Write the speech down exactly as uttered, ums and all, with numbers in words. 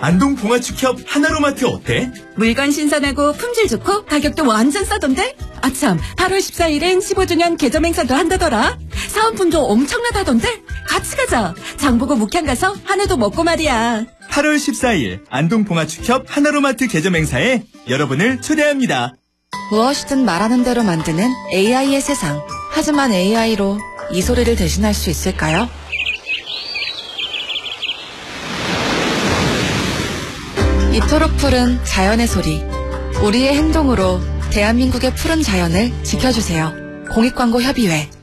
안동 봉화축협 하나로마트 어때? 물건 신선하고 품질 좋고 가격도 완전 싸던데? 아참, 팔월 십사일엔 십오 주년 개점 행사도 한다더라. 사은품도 엄청나다던데? 같이 가자. 장보고 묵향 가서 한우도 먹고 말이야. 팔월 십사일 안동 봉화축협 하나로마트 개점 행사에 여러분을 초대합니다. 무엇이든 말하는 대로 만드는 에이아이의 세상. 하지만 에이아이로 이 소리를 대신할 수 있을까요? 이토록 푸른 자연의 소리. 우리의 행동으로 대한민국의 푸른 자연을 지켜주세요. 공익광고협의회.